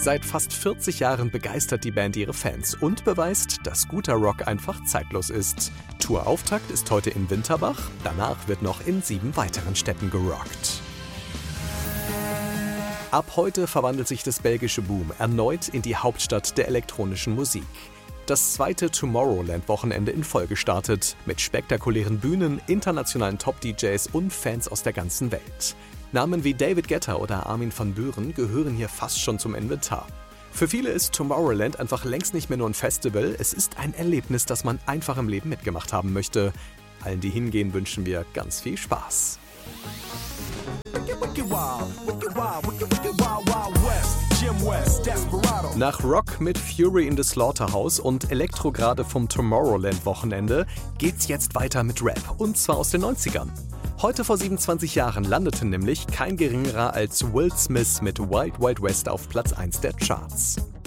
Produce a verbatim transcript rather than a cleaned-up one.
Seit fast vierzig Jahren begeistert die Band ihre Fans und beweist, dass guter Rock einfach zeitlos ist. Tourauftakt ist heute in Winterbach, danach wird noch in sieben weiteren Städten gerockt. Ab heute verwandelt sich das belgische Boom erneut in die Hauptstadt der elektronischen Musik. Das zweite Tomorrowland-Wochenende in Folge startet, mit spektakulären Bühnen, internationalen Top-D Js und Fans aus der ganzen Welt. Namen wie David Guetta oder Armin van Buuren gehören hier fast schon zum Inventar. Für viele ist Tomorrowland einfach längst nicht mehr nur ein Festival, es ist ein Erlebnis, das man einfach im Leben mitgemacht haben möchte. Allen, die hingehen, wünschen wir ganz viel Spaß. Nach Rock mit Fury in the Slaughterhouse und Elektro gerade vom Tomorrowland-Wochenende geht's jetzt weiter mit Rap, und zwar aus den neunzigern. Heute vor siebenundzwanzig Jahren landete nämlich kein geringerer als Will Smith mit Wild Wild West auf Platz eins der Charts.